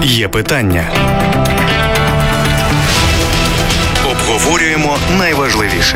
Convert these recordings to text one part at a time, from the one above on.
Є питання. Обговорюємо найважливіше.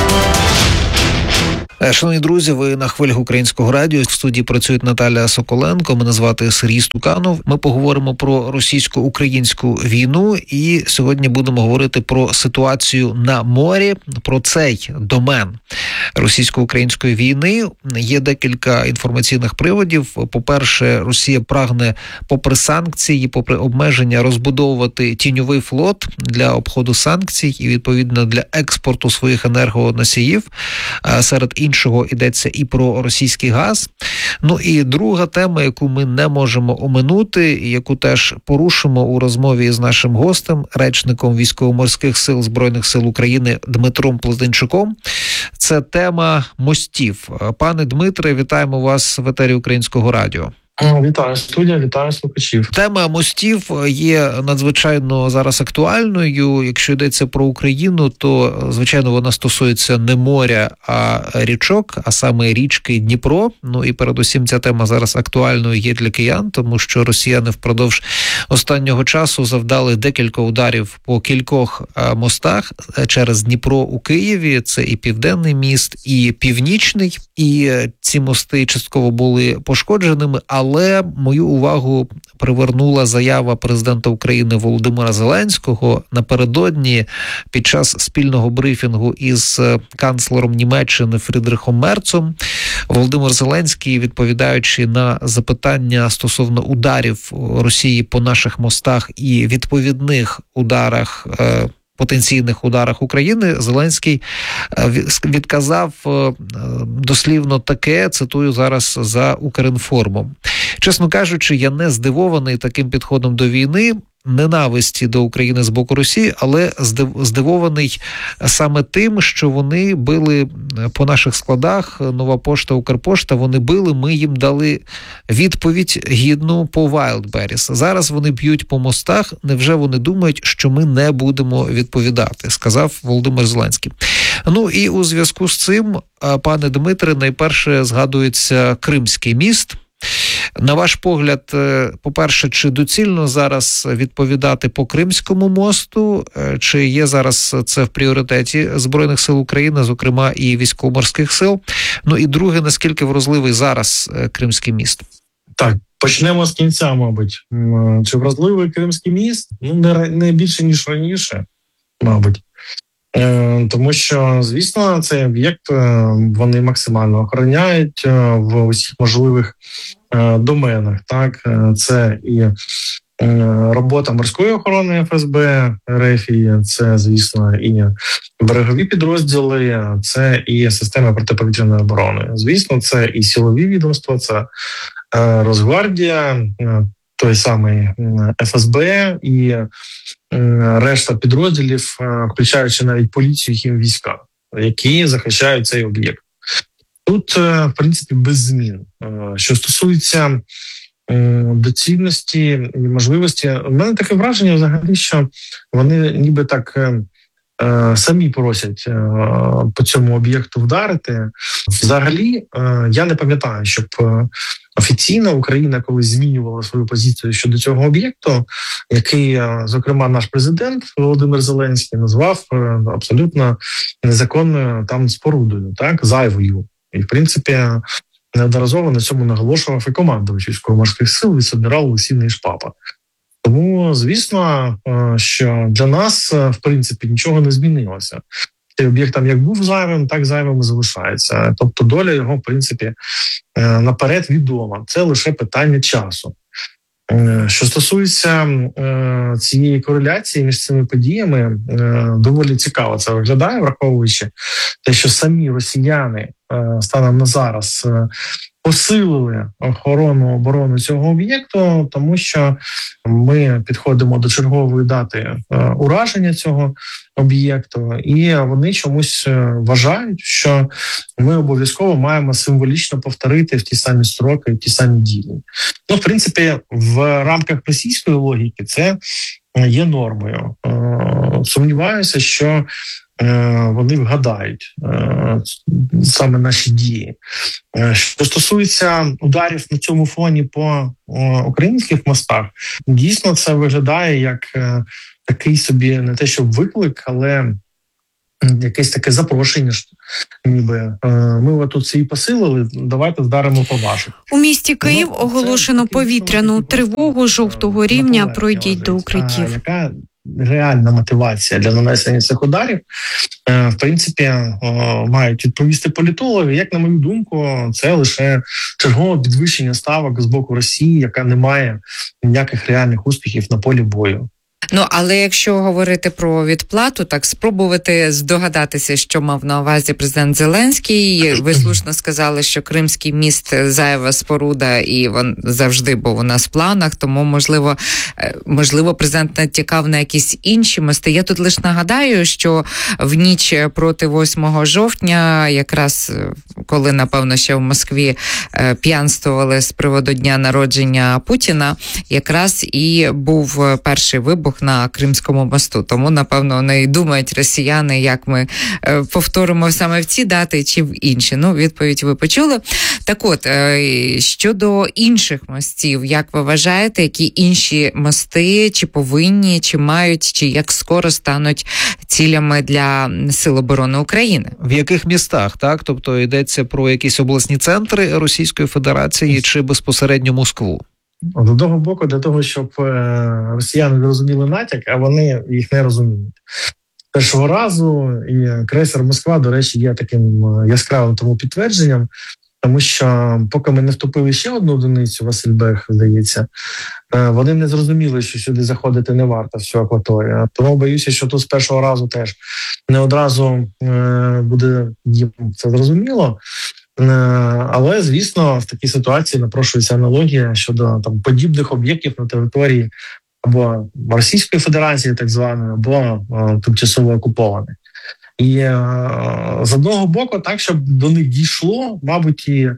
Шановні друзі, ви на хвилях Українського радіо. В студії працює Наталя Соколенко, мене звати Сергій Стуканов. Ми поговоримо про російсько-українську війну і сьогодні будемо говорити про ситуацію на морі, про цей домен російсько-української війни. Є декілька інформаційних приводів. По-перше, Росія прагне, попри санкції, попри обмеження, розбудовувати тіньовий флот для обходу санкцій і, відповідно, для експорту своїх енергоносіїв. Серед іншого йдеться і про російський газ. Ну і друга тема, яку ми не можемо оминути, і яку теж порушимо у розмові з нашим гостем, речником Військово-морських сил Збройних сил України Дмитром Плетенчуком, це тема мостів. Пане Дмитре, вітаємо вас в етері Українського радіо. Вітаю студія, вітаю слухачів. Тема мостів є надзвичайно зараз актуальною. Якщо йдеться про Україну, то, звичайно, вона стосується не моря, а річок, а саме річки Дніпро. Ну і передусім ця тема зараз актуальною є для киян, тому що росіяни впродовж останнього часу завдали декілька ударів по кількох мостах через Дніпро у Києві. Це і Південний міст, і Північний. І ці мости частково були пошкодженими, але мою увагу привернула заява президента України Володимира Зеленського напередодні під час спільного брифінгу із канцлером Німеччини Фрідрихом Мерцом. Володимир Зеленський, відповідаючи на запитання стосовно ударів Росії по наших мостах і відповідних ударах, потенційних ударах України, Зеленський відказав дослівно таке, цитую зараз за Укрінформом. Чесно кажучи, я не здивований таким підходом до війни, ненависті до України з боку Росії, але здивований саме тим, що вони били по наших складах, Нова Пошта, Укрпошта, вони били, ми їм дали відповідь гідну по Wildberries. Зараз вони б'ють по мостах, невже вони думають, що ми не будемо відповідати, сказав Володимир Зеленський. Ну і у зв'язку з цим, пане Дмитре, найперше згадується Кримський міст. На ваш погляд, по-перше, чи доцільно зараз відповідати по Кримському мосту, чи є зараз це в пріоритеті Збройних сил України, зокрема і Військово-морських сил? Ну і друге, наскільки вразливий зараз Кримський міст? Так, почнемо з кінця, мабуть. Чи вразливий Кримський міст? Ну, не більше, ніж раніше, мабуть. Тому що, звісно, цей об'єкт вони максимально охороняють в усіх можливих доменах. Так, це і робота морської охорони ФСБ РФ, це, звісно, і берегові підрозділи, це і система протиповітряної оборони. Звісно, це і силові відомства, це Росгвардія, той самий ФСБ і решта підрозділів, включаючи навіть поліцію, хімвійська, які захищають цей об'єкт. Тут, в принципі, без змін. Що стосується доцільності і можливості, у мене таке враження взагалі, що вони ніби так самі просять по цьому об'єкту вдарити. Взагалі, я не пам'ятаю, щоб офіційно Україна колись змінювала свою позицію щодо цього об'єкту, який, зокрема, наш президент Володимир Зеленський назвав абсолютно незаконною там спорудою, так, зайвою. І, в принципі, неодноразово на цьому наголошував і командувач Військово-морських сил віце-адмірал Олексій Нейшпапа. Тому, звісно, що для нас, в принципі, нічого не змінилося. Цей об'єкт там як був зайвим, так зайвим і залишається. Тобто доля його, в принципі, наперед відома. Це лише питання часу. Що стосується цієї кореляції між цими подіями, доволі цікаво це виглядає, враховуючи те, що самі росіяни станом на зараз посилили оборону цього об'єкту, тому що ми підходимо до чергової дати ураження цього об'єкту, і вони чомусь вважають, що ми обов'язково маємо символічно повторити в ті самі строки, в ті самі дії. Ну, в принципі, в рамках російської логіки це є нормою. сумніваюся, що вони вгадають саме наші дії. Що стосується ударів на цьому фоні по українських мостах, дійсно це виглядає як такий собі не те, щоб виклик, але якесь таке запрошення, ніби ми тут всі посилили, давайте вдаримо по ваших. У місті Київ оголошено повітряну тривогу жовтого рівня, пройдіть до укриттів. Яка реальна мотивація для нанесення цих ударів, в принципі, мають відповісти політологи. Як на мою думку, це лише чергове підвищення ставок з боку Росії, яка не має ніяких реальних успіхів на полі бою. Але якщо говорити про відплату, так спробувати здогадатися, що мав на увазі президент Зеленський. Ви слушно сказали, що Кримський міст зайва споруда, і він завжди був у нас в планах, тому, можливо, президент натякав на якісь інші мости. Я тут лише нагадаю, що в ніч проти 8 жовтня, якраз коли, напевно, ще в Москві п'янствували з приводу дня народження Путіна, якраз і був перший вибух на Кримському мосту. Тому, напевно, вони і думають, росіяни, як ми повторимо саме в ці дати чи в інші. Відповідь ви почули. Так от, щодо інших мостів, як ви вважаєте, які інші мости чи повинні, чи мають, чи як скоро стануть цілями для Сил оборони України? В яких містах, так? Тобто йдеться про якісь обласні центри Російської Федерації чи безпосередньо Москву? З одного боку, для того, щоб росіяни зрозуміли натяк, а вони їх не розуміють. Першого разу і крейсер Москва, до речі, є таким яскравим тому підтвердженням, тому що поки ми не втопили ще одну одиницю, Васильбег, здається, вони не зрозуміли, що сюди заходити не варто, всю акваторію. Тому боюся, що тут з першого разу теж не одразу буде їм це зрозуміло. Але, звісно, в такій ситуації напрошується аналогія щодо подібних об'єктів на території або Російської Федерації, так званої, або тимчасово окупованих. І з одного боку, так, щоб до них дійшло, мабуть, і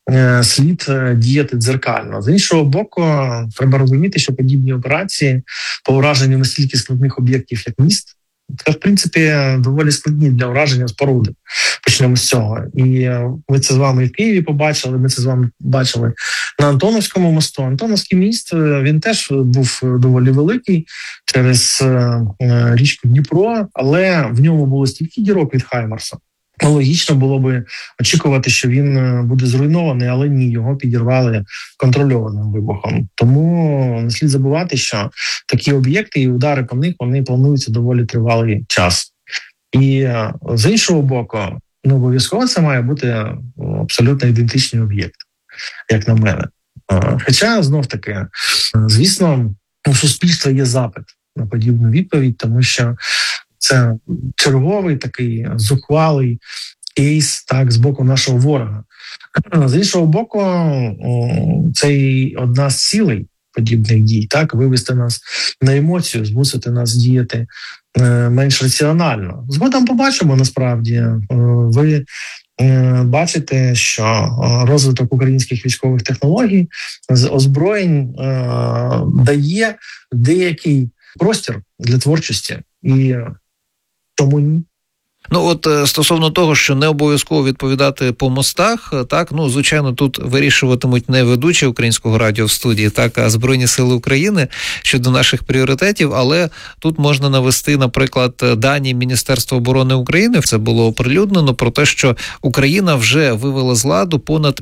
слід діяти дзеркально. З іншого боку, треба розуміти, що подібні операції по ураженню настільки складних об'єктів, як міст, це, в принципі, доволі складні для ураження споруди. Почнемо з цього. І ми це з вами і в Києві побачили, ми це з вами бачили на Антоновському мосту. Антоновський міст, він теж був доволі великий через річку Дніпро, але в ньому було стільки дірок від Хаймарса. Логічно було би очікувати, що він буде зруйнований, але ні, його підірвали контрольованим вибухом. Тому не слід забувати, що такі об'єкти і удари по них, вони плануються доволі тривалий час. І з іншого боку, обов'язково це має бути абсолютно ідентичний об'єкт, як на мене. Хоча, знов-таки, звісно, у суспільства є запит на подібну відповідь, тому що це черговий такий зухвалий кейс, так, з боку нашого ворога. З іншого боку, це і одна з цілей подібних дій, так, вивести нас на емоцію, змусити нас діяти менш раціонально. Згодом побачимо, насправді. Ви бачите, що розвиток українських військових технологій з озброєнь дає деякий простір для творчості. І тому ні. Стосовно того, що не обов'язково відповідати по мостах, так, звичайно, тут вирішуватимуть не ведучі Українського радіо в студії, так, а Збройні Сили України щодо наших пріоритетів, але тут можна навести, наприклад, дані Міністерства оборони України, це було оприлюднено, про те, що Україна вже вивела з ладу понад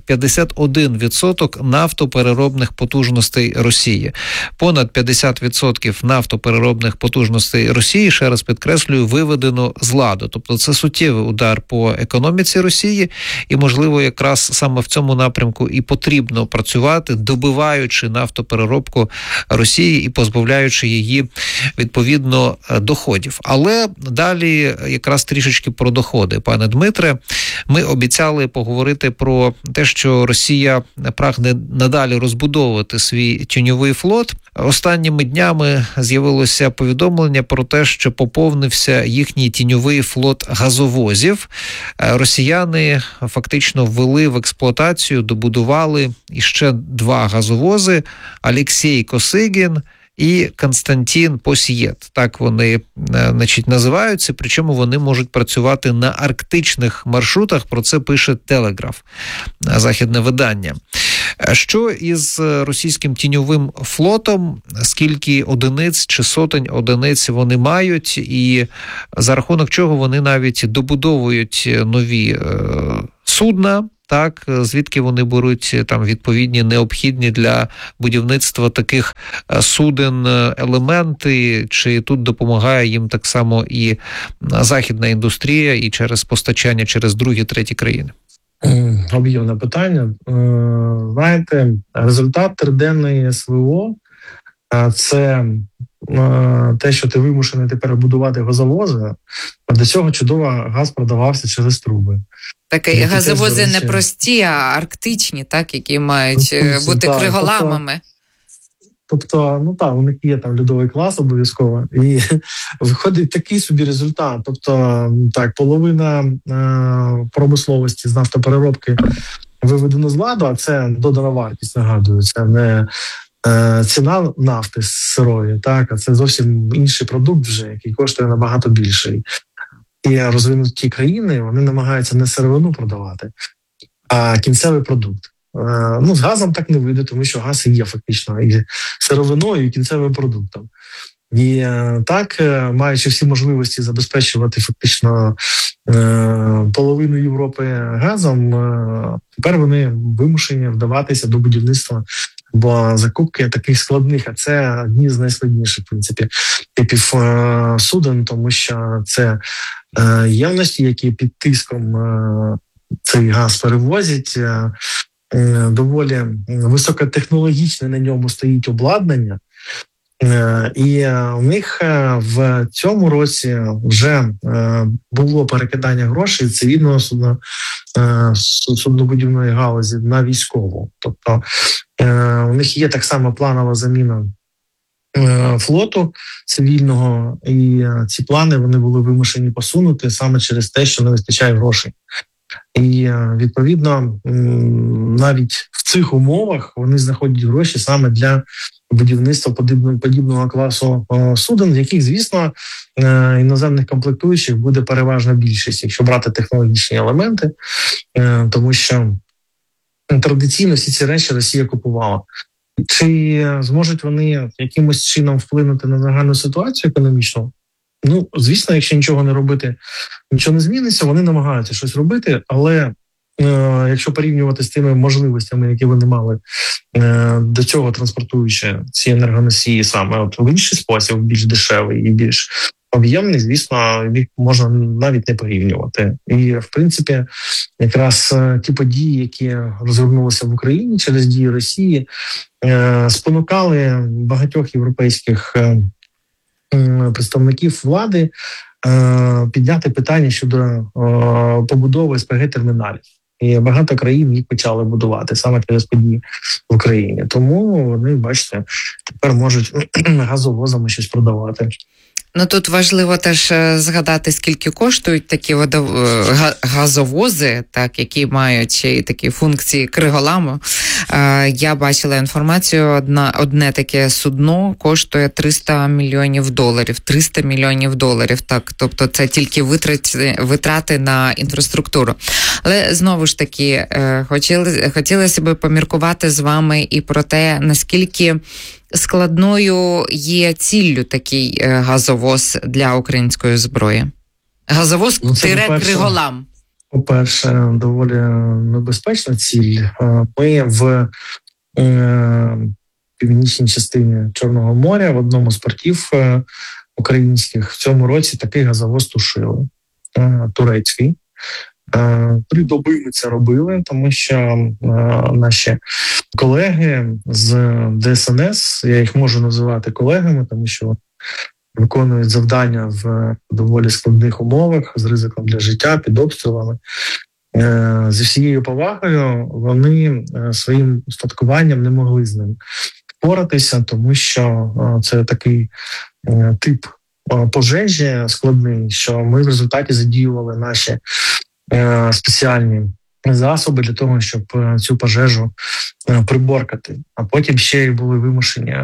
51% нафтопереробних потужностей Росії. Понад 50% нафтопереробних потужностей Росії, ще раз підкреслюю, виведено з ладу. Тобто це суттєвий удар по економіці Росії, і, можливо, якраз саме в цьому напрямку і потрібно працювати, добиваючи нафтопереробку Росії і позбавляючи її, відповідно, доходів. Але далі якраз трішечки про доходи. Пане Дмитре, ми обіцяли поговорити про те, що Росія прагне надалі розбудовувати свій тіньовий флот. Останніми днями з'явилося повідомлення про те, що поповнився їхній тіньовий флот газовозів. Росіяни фактично ввели в експлуатацію, добудували іще 2 газовози – Олексій Косигін і Константин Посієт. Так вони, значить, називаються, причому вони можуть працювати на арктичних маршрутах, про це пише Телеграф, західне видання. Що із російським тіньовим флотом, скільки одиниць чи сотень одиниць вони мають, і за рахунок чого вони навіть добудовують нові судна, так, звідки вони беруть там відповідні необхідні для будівництва таких суден елементи, чи тут допомагає їм так само і західна індустрія, і через постачання через другі, треті країни? Об'ємне питання. Знаєте, результат триденної СВО – це те, що ти вимушений тепер будувати газовози, а до цього чудово газ продавався через труби. Так, газовози не прості, а арктичні, так, які мають бути криголамами. Тобто, ну так, у них є там льодовий клас обов'язково, і виходить такий собі результат. Тобто, так, половина промисловості з нафтопереробки виведено з ладу, а це додана вартість, нагадую, це не ціна нафти сирої, так, а це зовсім інший продукт вже, який коштує набагато більше. І розвинуті країни, вони намагаються не сировину продавати, а кінцевий продукт. Ну, з газом так не вийде, тому що газ і є фактично і сировиною, і кінцевим продуктом. І так, маючи всі можливості забезпечувати фактично половину Європи газом, тепер вони вимушені вдаватися до будівництва, бо закупки таких складних, а це одні з найскладніших, в принципі, типів суден, тому що це ємності, які під тиском цей газ перевозять, доволі високотехнологічне на ньому стоїть обладнання, і у них в цьому році вже було перекидання грошей з цивільного суднобудівної галузі на військову. Тобто у них є так само планова заміна флоту цивільного, і ці плани вони були вимушені посунути саме через те, що не вистачає грошей. І, відповідно, навіть в цих умовах вони знаходять гроші саме для будівництва подібного класу суден, в яких, звісно, іноземних комплектуючих буде переважна більшість, якщо брати технологічні елементи, тому що традиційно всі ці речі Росія купувала. Чи зможуть вони якимось чином вплинути на загальну ситуацію економічну? Ну, звісно, якщо нічого не робити, нічого не зміниться, вони намагаються щось робити, але якщо порівнювати з тими можливостями, які вони мали до цього, транспортуючи ці енергоносії саме от в інший спосіб, більш дешевий і більш об'ємний, звісно, їх можна навіть не порівнювати. І, в принципі, якраз ті події, які розгорнулися в Україні через дії Росії, спонукали багатьох європейських представників влади підняти питання щодо побудови СПГ-терміналів. І багато країн їх почали будувати саме через події в Україні. Тому вони, бачите, тепер можуть газовозами щось продавати. Ну, тут важливо теж згадати, скільки коштують такі газовози, так, які мають ще й такі функції криголаму. Я бачила інформацію, одне таке судно коштує $300 мільйонів. $300 мільйонів, так, тобто це тільки витрати на інфраструктуру. Але знову ж таки, хотілося б поміркувати з вами і про те, наскільки складною є ціллю такий газовоз для української зброї? Газовоз-криголам. По-перше, доволі небезпечна ціль. Ми в північній частині Чорного моря в одному з портів українських в цьому році такий газовоз тушили. Турецький. 3 доби ми це робили, тому що наші колеги з ДСНС, я їх можу називати колегами, тому що виконують завдання в доволі складних умовах, з ризиком для життя, під обстрілами. Зі всією повагою вони своїм устаткуванням не могли з ним впоратися, тому що це такий тип пожежі складний, що ми в результаті задіювали наші спеціальні засоби для того, щоб цю пожежу приборкати. А потім ще й були вимушені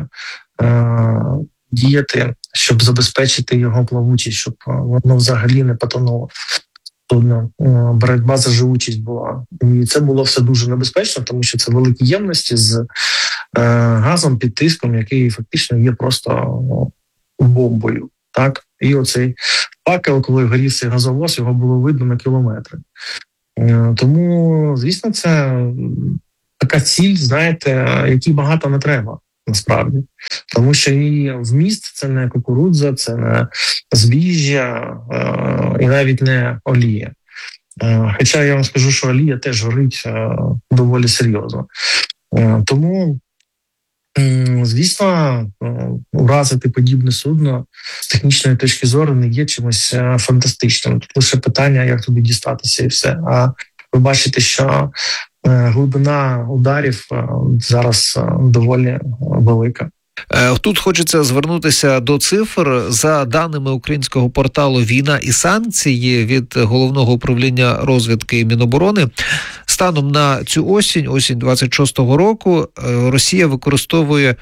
діяти, щоб забезпечити його плавучість, щоб воно взагалі не потонуло. Судно. Боротьба за живучість була. І це було все дуже небезпечно, тому що це великі ємності з газом під тиском, який фактично є просто бомбою. Так? І оцей факел, коли горів цей газовоз, його було видно на кілометри. Тому, звісно, це така ціль, знаєте, якій багато не треба, насправді. Тому що і вміст – це не кукурудза, це не збіжжя і навіть не олія. Хоча я вам скажу, що олія теж горить доволі серйозно. Тому, звісно, уразити подібне судно з технічної точки зору не є чимось фантастичним. Тут лише питання, як туди дістатися і все. А ви бачите, що глибина ударів зараз доволі велика. Тут хочеться звернутися до цифр. За даними українського порталу «Війна і санкції» від Головного управління розвідки Міноборони, станом на цю осінь 26-го року, Росія використовує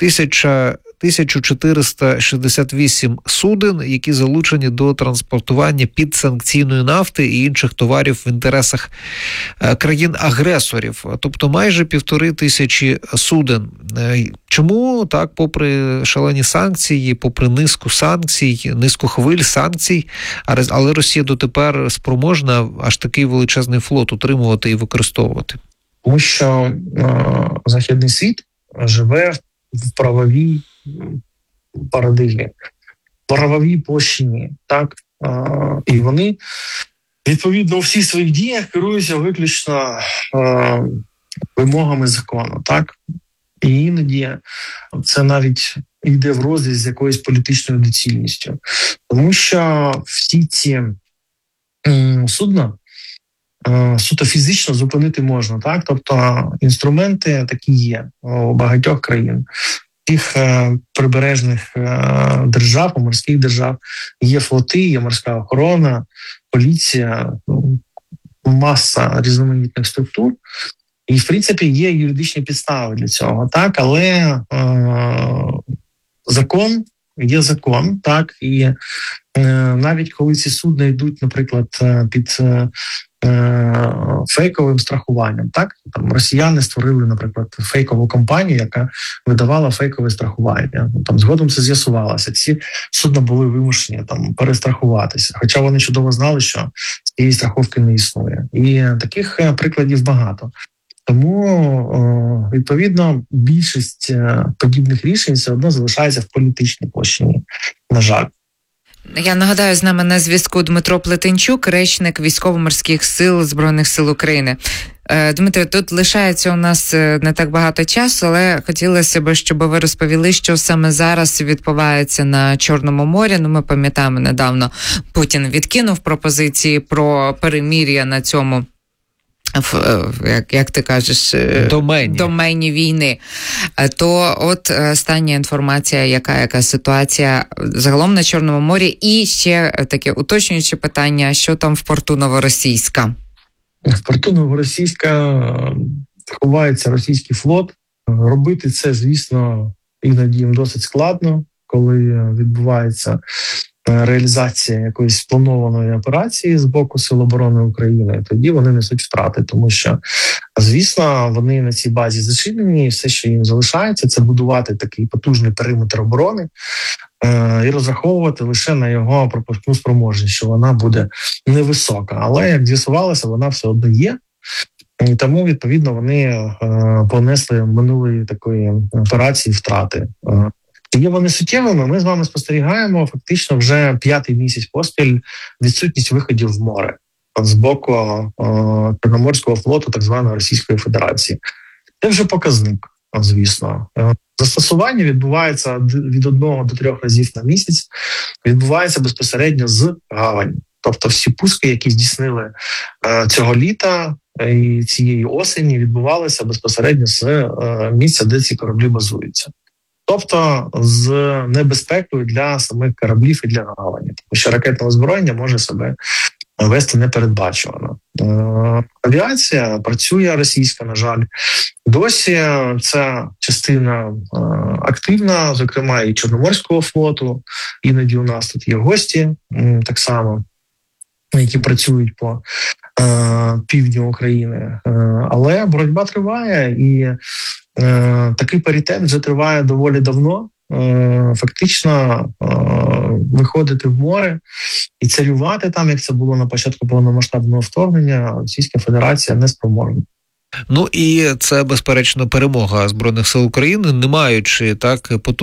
1468 суден, які залучені до транспортування підсанкційної нафти і інших товарів в інтересах країн-агресорів. Тобто майже 1500 суден. Чому так, попри шалені санкції, попри низку санкцій, низку хвиль санкцій, але Росія дотепер спроможна аж такий величезний флот утримувати і використовувати? Тому що західний світ живе в правовій парадигмі, правовій площині, так? І вони, відповідно, у всіх своїх діях керуються виключно вимогами закону, так? І іноді це навіть йде в розріз з якоюсь політичною доцільністю. Тому що всі ці судна суто фізично зупинити можна, так? Тобто інструменти такі є у багатьох країн. Тих прибережних держав, у морських держав є флоти, є морська охорона, поліція, маса різноманітних структур. І, в принципі, є юридичні підстави для цього, так? Але закон є закон, так? І навіть коли ці судна йдуть, наприклад, під фейковим страхуванням, так? Там росіяни створили, наприклад, фейкову компанію, яка видавала фейкове страхування. Там згодом це з'ясувалося. Ці судна були вимушені там перестрахуватися, хоча вони чудово знали, що цієї страховки не існує. І таких прикладів багато. Тому, відповідно, більшість подібних рішень все одно залишається в політичній площині, на жаль. Я нагадаю, з нами на зв'язку Дмитро Плетенчук, речник Військово-морських сил Збройних сил України. Дмитро, тут лишається у нас не так багато часу, але хотілося б, щоб ви розповіли, що саме зараз відбувається на Чорному морі. Ми пам'ятаємо, недавно Путін відкинув пропозиції про перемир'я на цьому, як ти кажеш, домені війни. То от остання інформація, яка ситуація загалом на Чорному морі. І ще таке уточнююче питання, що там в порту Новоросійська? В порту Новоросійська ховається російський флот. Робити це, звісно, іноді їм досить складно, коли відбувається реалізація якоїсь спланованої операції з боку Сил оборони України, тоді вони несуть втрати, тому що, звісно, вони на цій базі зачинені, і все, що їм залишається, це будувати такий потужний периметр оборони і розраховувати лише на його пропускну спроможність, що вона буде невисока. Але, як з'ясувалося, вона все одно є. І тому, відповідно, вони понесли минулої такої операції втрати. Є вони суттєвими, ми з вами спостерігаємо фактично вже 5-й місяць поспіль відсутність виходів в море з боку Чорноморського флоту так званої Російської Федерації. Це вже показник, звісно. Застосування відбувається від 1 до 3 разів на місяць, відбувається безпосередньо з гавані. Тобто всі пуски, які здійснили цього літа і цієї осені, відбувалися безпосередньо з місця, де ці кораблі базуються. Тобто з небезпекою для самих кораблів і для гавані. Тому що ракетне озброєння може себе вести не передбачувано. Авіація працює російська, на жаль. Досі ця частина активна, зокрема і Чорноморського флоту. Іноді у нас тут є гості так само, які працюють по півдню України. Але боротьба триває, і такий паритет вже триває доволі давно. Фактично виходити в море і царювати там, як це було на початку повномасштабного вторгнення, Російська Федерація не спроможна. Ну і це, безперечно, перемога Збройних сил України, не маючи так потужної